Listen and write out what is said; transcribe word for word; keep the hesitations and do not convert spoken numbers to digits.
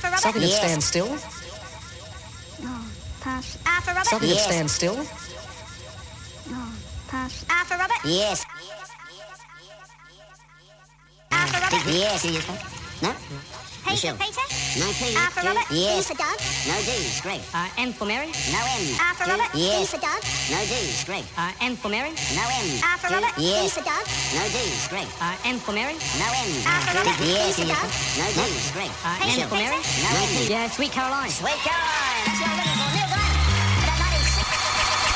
for Robert. Something that Yes. stands still. No, pass. R for Robert. Something Yes. that stands still. No, pass. R for Robert. Yes. R for Robert. Yes. No? P Michelle. for Peter. No P. R for D. Robert. Yes. D for Doug. No D. Greg. Uh, M for Mary. No M. R for D. Robert. D Yes. for Doug. No D. Greg. Uh, M for Mary. No M. R for D. Robert. D Yes. for Doug. No D. Greg. Uh, M for Mary. No M. R for Robert. D. Yes. D for Doug. No D. Greg. Uh, P M for for Mary. Peter. No M. Yeah, Sweet Caroline. Sweet Caroline. Let's go.